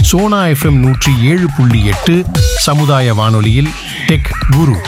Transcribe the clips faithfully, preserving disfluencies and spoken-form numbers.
Sona FM நூற்றி ஏழு புள்ளி எட்டு சமுதாய வானொலியில் டெக் குரு.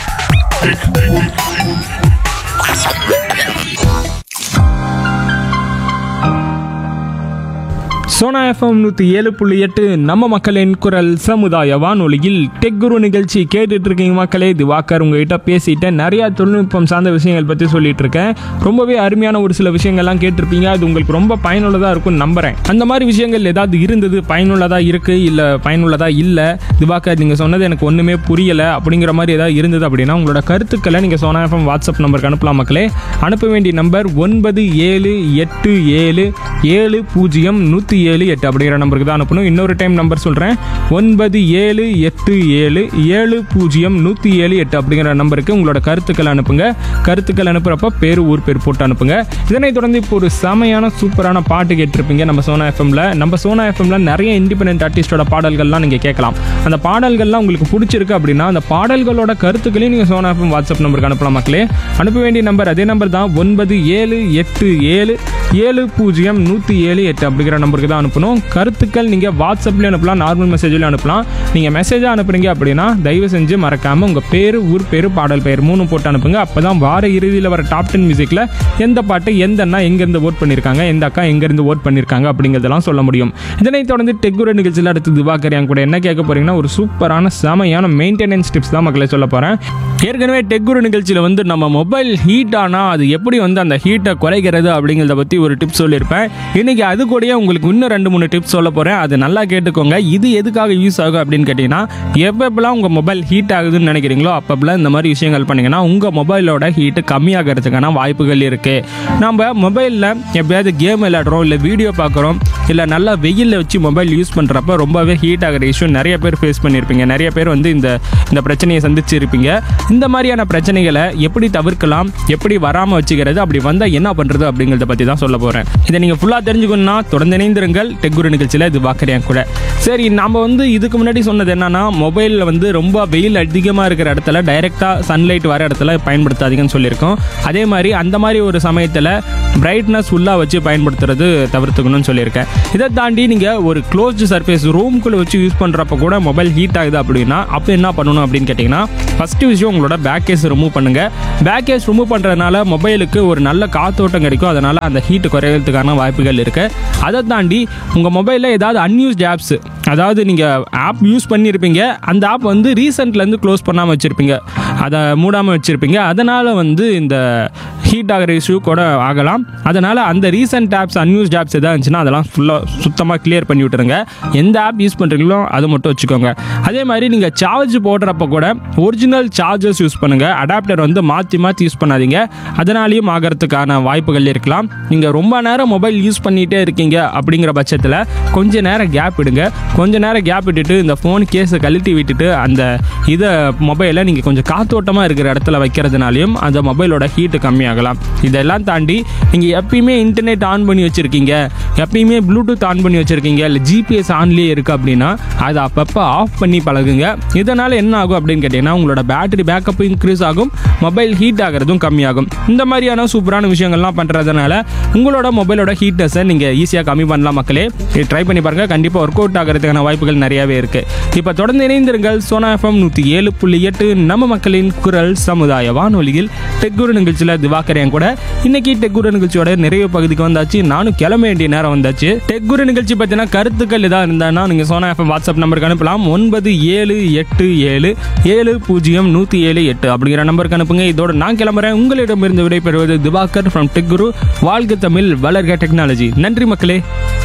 சோனா எஃப்எம் நூற்றி ஏழு புள்ளி எட்டு நம்ம மக்களின் குரல் சமுதாய வானொலியில் டெக் குரு நிகழ்ச்சி கேட்டுட்டு இருக்கீங்க மக்களே. திவாகர் உங்ககிட்ட பேசிட்டு நிறையா தொழில்நுட்பம் சார்ந்த விஷயங்கள் பற்றி சொல்லிட்டு இருக்கேன். ரொம்பவே அருமையான ஒரு சில விஷயங்கள்லாம் கேட்டிருப்பீங்க. அது உங்களுக்கு ரொம்ப பயனுள்ளதாக இருக்கும்னு நம்புறேன். அந்த மாதிரி விஷயங்கள் ஏதாவது இருந்தது, பயனுள்ளதாக இருக்கு இல்லை பயனுள்ளதாக இல்லை, திவாகர் நீங்கள் சொன்னது எனக்கு ஒன்றுமே புரியலை அப்படிங்கிற மாதிரி ஏதாவது இருந்தது அப்படின்னா உங்களோட கருத்துக்களை நீங்கள் சோனா எஃப்எம் வாட்ஸ்அப் நம்பருக்கு அனுப்பலாம் மக்களே. அனுப்ப வேண்டிய நம்பர் ஒன்பது ஏழு எட்டு ஏழு ஏழு பூஜ்ஜியம் நூற்றி ஏழு எட்டு அப்படிங்கிற நம்பருக்கு தான் அனுப்பணும். இன்னொரு டைம் நம்பர் சொல்கிறேன், ஒன்பது ஏழு எட்டு ஏழு ஏழு பூஜ்ஜியம் நூற்றி ஏழு எட்டு அப்படிங்கிற நம்பருக்கு உங்களோட கருத்துக்களை அனுப்புங்க. கருத்துக்கள் அனுப்புகிறப்ப பேர் ஊர் பேர் போட்டு அனுப்புங்க. இதனைத் தொடர்ந்து இப்போ ஒரு செமையான சூப்பரான பாட்டு கேட்டிருப்பீங்க நம்ம சோனா எஃப்எம்ல. நம்ம சோனா எஃப்எம்ல நிறைய இண்டிபெண்டன்ட் ஆர்டிஸ்டோட பாடல்கள்லாம் நீங்கள் கேட்கலாம். அந்த பாடல்கள்லாம் உங்களுக்கு பிடிச்சிருக்கு அப்படின்னா அந்த பாடல்களோட கருத்துக்களையும் நீங்கள் சோனா எஃப்எம் வாட்ஸ்அப் நம்பருக்கு அனுப்பலாம் மக்களே. அனுப்ப வேண்டிய நம்பர் அதே நம்பர் தான், ஒன்பது ஏழு எட்டு ஏழு ஏழு பூஜ்ஜியம் நூற்றி ஏழு எட்டு அப்படிங்கிற நம்பருக்கு தான் அனுப்பணும். கருத்துக்கள் நீங்கள் வாட்ஸ்அப்லேயும் அனுப்பலாம், நார்மல் மெசேஜ்லையும் அனுப்பலாம். நீங்கள் மெசேஜாக அனுப்புறீங்க அப்படின்னா தயவு செஞ்சு மறக்காமல் உங்கள் பேர், ஊர் பேர், பாடல் பெயர் மூணு போட்டு அனுப்புங்க. அப்போ தான் வார இறுதியில் வர டாப் டென் மியூசிக்கில் எந்த பாட்டு எந்த அண்ணா எங்கேருந்து ஓட் பண்ணியிருக்காங்க, எந்த அக்கா எங்கேருந்து ஓட் பண்ணியிருக்காங்க அப்படிங்கிறதெல்லாம் சொல்ல முடியும். இதனைத் தொடர்ந்து டெக்குர நிகழ்ச்சியில் அடுத்து திவாகர் என் கூட என்ன கேட்க போறீங்கன்னா ஒரு சூப்பரான செமையான மெயின்டெனன்ஸ் டிப்ஸ் தான் மக்களை சொல்ல போகிறேன். ஏற்கனவே டெக்குர நிகழ்ச்சியில் வந்து நம்ம மொபைல் ஹீட் ஆனால் அது எப்படி வந்து அந்த ஹீட்டை குறைக்கிறது அப்படிங்கிறத பற்றி ஒரு டிப்ஸ் சொல்லியிருப்பேன். இன்னைக்கு அது கூடயே உங்களுக்கு இன்னும் ரெண்டு மூணு டிப்ஸ் சொல்ல போகிறேன். அது நல்லா கேட்டுக்கோங்க. இது எதுக்காக யூஸ் ஆகும் அப்படின்னு கேட்டிங்கன்னா, எப்பப்பெல்லாம் உங்கள் மொபைல் ஹீட் ஆகுதுன்னு நினைக்கிறீங்களோ அப்பப்பெல்லாம் இந்த மாதிரி விஷயங்கள் பண்ணிங்கன்னா உங்கள் மொபைலோட ஹீட்டு கம்மியாகிறதுக்கான வாய்ப்புகள் இருக்குது. நம்ம மொபைலில் எப்படியாவது கேம் விளையாடுறோம், இல்லை வீடியோ பார்க்குறோம், இல்லை நல்லா வெயிலில் வச்சு மொபைல் யூஸ் பண்ணுறப்ப ரொம்பவே ஹீட் ஆகிற இஷ்யூ நிறைய பேர் ஃபேஸ் பண்ணியிருப்பீங்க. நிறைய பேர் வந்து இந்த இந்த பிரச்சனையை சந்திச்சிருப்பீங்க. இந்த மாதிரியான பிரச்சனைகளை எப்படி தவிர்க்கலாம், எப்படி வராமல் வச்சுக்கிறது, அப்படி வந்தால் என்ன பண்ணுறது அப்படிங்கிறத பற்றி தான் சொல்ல போகிறேன். இதை நீங்கள் ஃபுல்லாக தெரிஞ்சுக்கணும்னா தொடர்ந்து இணைந்திருங்கள் டெக்குரு நிகழ்ச்சியில். இது வாக்கறியான் கூட. சரி, நம்ம வந்து இதுக்கு முன்னாடி சொன்னது என்னன்னா, மொபைலில் வந்து ரொம்ப வெயில் அதிகமாக இருக்கிற இடத்துல டைரெக்டாக சன்லைட் வர இடத்துல பயன்படுத்தாதீங்கன்னு சொல்லியிருக்கோம். அதே மாதிரி அந்த மாதிரி ஒரு சமயத்தில் பிரைட்னஸ் ஃபுல்லாக வச்சு பயன்படுத்துறது தவிர்த்துக்கணும்னு சொல்லியிருக்கேன். இதை தாண்டி நீங்கள் ஒரு க்ளோஸ்டு சர்ஃபேஸ் ரூம்குள்ளே வச்சு யூஸ் பண்ணுறப்ப கூட மொபைல் ஹீட் ஆகுது அப்படின்னா அப்போ என்ன பண்ணணும் அப்படின்னு கேட்டிங்கன்னா, ஃபஸ்ட்டு விஷயம் உங்களோட பேக் கேஸ் ரிமூவ் பண்ணுங்கள். பேக் கேஸ் ரிமூவ் பண்ணுறதுனால மொபைலுக்கு ஒரு நல்ல காத்தோட்டம் கிடைக்கும். அதனால் அந்த ஹீட்டு குறையிறதுக்கான வாய்ப்புகள் இருக்குது. அதை தாண்டி உங்கள் மொபைலில் ஏதாவது அன்யூஸ்ட் ஆப்ஸ், அதாவது நீங்கள் ஆப் யூஸ் பண்ணியிருப்பீங்க, அந்த ஆப் வந்து ரீசெண்ட்லேருந்து க்ளோஸ் பண்ணாமல் வச்சுருப்பீங்க, அதை மூடாமல் வச்சுருப்பீங்க. அதனால் வந்து இந்த ஹீட் ஆகிற இஷ்யூ கூட ஆகலாம். அதனால் அந்த ரீசெண்ட் ஆப்ஸ், அன்யூஸ்ட் ஆப்ஸ் எதாவது இருந்துச்சுன்னா அதெல்லாம் ஃபுல்லாக சுத்தமாக கிளியர் பண்ணி விட்டுருங்க. எந்த ஆப் யூஸ் பண்ணுறீங்களோ அதை மட்டும் வச்சுக்கோங்க. அதே மாதிரி நீங்கள் சார்ஜ் போடுறப்ப கூட ஒரிஜினல் சார்ஜர்ஸ் யூஸ் பண்ணுங்கள். அடாப்டர் வந்து மாற்றி மாற்றி யூஸ் பண்ணாதீங்க. அதனாலேயும் ஆகிறதுக்கான வாய்ப்புகள் இருக்கலாம். நீங்கள் ரொம்ப நேரம் மொபைல் யூஸ் பண்ணிகிட்டே இருக்கீங்க அப்படிங்கிற பட்சத்தில் கொஞ்ச நேரம் கேப் விடுங்க. கொஞ்ச நேரம் கேப் விட்டுட்டு இந்த ஃபோன் கேஸை கழட்டி விட்டுட்டு அந்த இதை மொபைலை நீங்கள் கொஞ்சம் காத்தோட்டமாக இருக்கிற இடத்துல வைக்கிறதுனாலையும் அந்த மொபைலோட ஹீட்டு கம்மியாகலாம். இதெல்லாம் தாண்டி நீங்கள் எப்பயுமே இன்டர்நெட் ஆன் பண்ணி வச்சுருக்கீங்க, எப்பயுமே ப்ளூடூத் ஆன் பண்ணி வச்சுருக்கீங்க, இல்லை ஜிபிஎஸ் ஆன்லேயே இருக்குது அப்படின்னா அதை அப்பப்போ ஆஃப் பண்ணி பழகுங்க. இதனால் என்ன ஆகும் அப்படின்னு கேட்டிங்கன்னா, உங்களோட பேட்டரி பேக்கப்பும் இன்க்ரீஸ் ஆகும், மொபைல் ஹீட் ஆகிறதும் கம்மியாகும். இந்த மாதிரியான சூப்பரான விஷயங்கள்லாம் பண்ணுறதுனால உங்களோட மொபைலோட ஹீட்டர்ஸை நீங்கள் ஈஸியாக கம்மி பண்ணலாம் மக்களே. ட்ரை பண்ணி பாருங்கள், கண்டிப்பாக ஒர்க் அவுட் ஆகிறதுக்கான வாய்ப்புகள் நிறையாவே இருக்குது. இப்போ தொடர்ந்து இணைந்திருங்கள் சோனா எஃப்எம் நூற்றி ஏழு புள்ளி எட்டு நம்ம மக்களின் குரல் சமுதாய வானொலியில் டெக்குரு நிகழ்ச்சியில் திவாகர் கூட. இன்னைக்கு டெக்குரு நிகழ்ச்சியோட நிறைய பகுதிக்கு வந்தாச்சு. நானும் கிளம்ப வேண்டிய நேரம் வந்தாச்சு. டெக்குரு நிகழ்ச்சி பற்றின கருத்துக்கள் ஏதாவது இருந்தாங்கன்னா நீங்கள் சோனா எஃப்எம் வாட்ஸ்அப் நம்பருக்கு அனுப்பலாம். ஒன்பது ஏழு எட்டு ஏழு ஏழு பூஜ்ஜியம் நூற்றி ஏழு எட்டு அப்படிங்கிற நம்பருக்கு அனுப்புங்க. இதோட நான் கிளம்புறேன். உங்களிடமிருந்து விடைபெறுவது திவாகர் ஃப்ரம் டெக்குரு. வாழ்க தமிழ், வளர்க டெக்னாலஜி. நன்றி மக்களே.